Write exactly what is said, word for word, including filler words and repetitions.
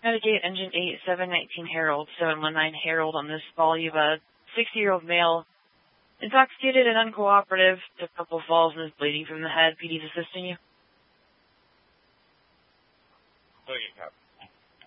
Navigate engine eight seven nineteen Herald, seven one nine Herald on this ball. You have a sixty-year-old male, intoxicated and uncooperative, took a couple falls and is bleeding from the head. P D's assisting you. Okay, Captain.